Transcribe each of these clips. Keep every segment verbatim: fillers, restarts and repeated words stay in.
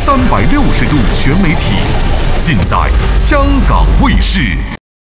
三百六十度全媒体，尽在香港卫视。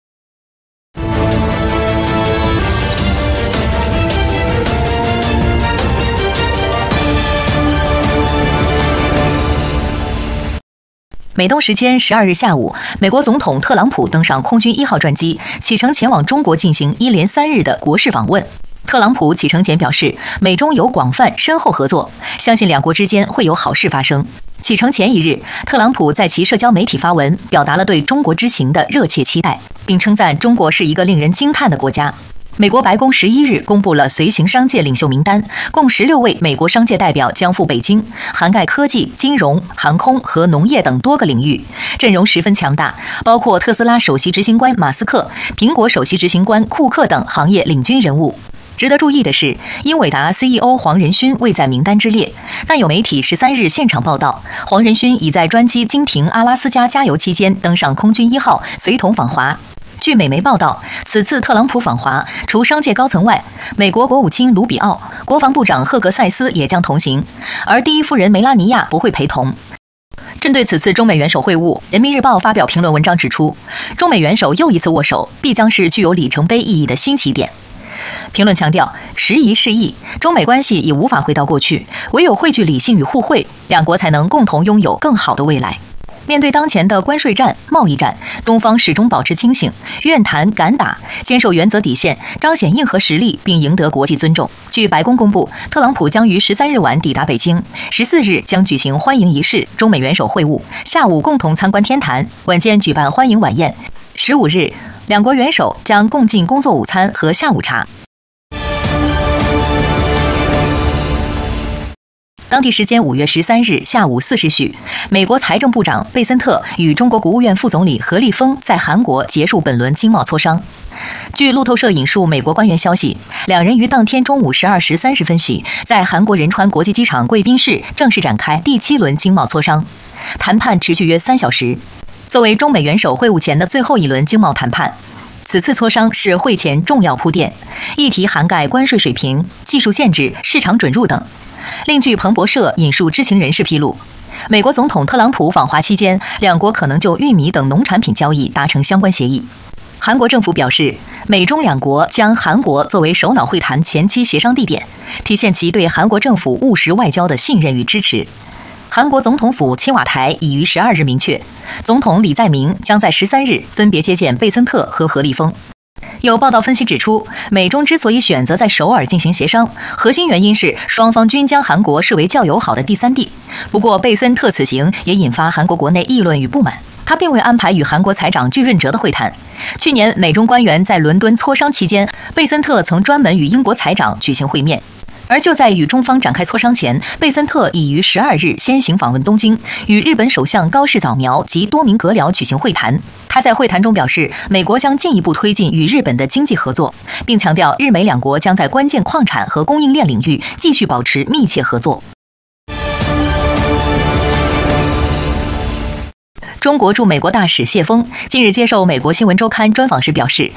美东时间十二日下午，美国总统特朗普登上空军一号专机，启程前往中国进行一连三日的国事访问。特朗普启程前表示，美中有广泛深厚合作，相信两国之间会有好事发生。启程前一日，特朗普在其社交媒体发文，表达了对中国之行的热切期待，并称赞中国是一个令人惊叹的国家。美国白宫十一日公布了随行商界领袖名单，共十六位美国商界代表将赴北京，涵盖科技、金融、航空和农业等多个领域，阵容十分强大，包括特斯拉首席执行官马斯克、苹果首席执行官库克等行业领军人物。值得注意的是，英伟达 C E O 黄仁勋未在名单之列，但有媒体十三日现场报道，黄仁勋已在专机经停阿拉斯加加油期间登上空军一号，随同访华。据美媒报道，此次特朗普访华，除商界高层外，美国国务卿卢比奥、国防部长赫格塞斯也将同行，而第一夫人梅拉尼亚不会陪同。针对此次中美元首会晤，人民日报发表评论文章指出，中美元首又一次握手，必将是具有里程碑意义的新起点。评论强调，时移世易，中美关系已无法回到过去，唯有汇聚理性与互惠，两国才能共同拥有更好的未来。面对当前的关税战、贸易战，中方始终保持清醒，愿谈敢打，坚守原则底线，彰显硬核实力，并赢得国际尊重。据白宫公布，特朗普将于十三日晚抵达北京，十四日将举行欢迎仪式，中美元首会晤，下午共同参观天坛，晚间举办欢迎晚宴。十五日，两国元首将共进工作午餐和下午茶。当地时间五月十三日下午四时许，美国财政部长贝森特与中国国务院副总理何立峰在韩国结束本轮经贸磋商。据路透社引述美国官员消息，两人于当天中午十二时三十分许，在韩国仁川国际机场贵宾室正式展开第七轮经贸磋商，谈判持续约三小时。作为中美元首会晤前的最后一轮经贸谈判，此次磋商是会前重要铺垫，议题涵盖关税水平、技术限制、市场准入等。另据彭博社引述知情人士披露，美国总统特朗普访华期间，两国可能就玉米等农产品交易达成相关协议。韩国政府表示，美中两国将韩国作为首脑会谈前期协商地点，体现其对韩国政府务实外交的信任与支持。韩国总统府青瓦台已于十二日明确，总统李在明将在十三日分别接见贝森特和何立峰。有报道分析指出，美中之所以选择在首尔进行协商，核心原因是双方均将韩国视为较友好的第三地。不过，贝森特此行也引发韩国国内议论与不满，他并未安排与韩国财长具润哲的会谈。去年，美中官员在伦敦磋商期间，贝森特曾专门与英国财长举行会面。而就在与中方展开磋商前，贝森特已于十二日先行访问东京，与日本首相高市早苗及多名阁僚举行会谈。他在会谈中表示，美国将进一步推进与日本的经济合作，并强调日美两国将在关键矿产和供应链领域继续保持密切合作。中国驻美国大使谢锋近日接受美国新闻周刊专访时表示，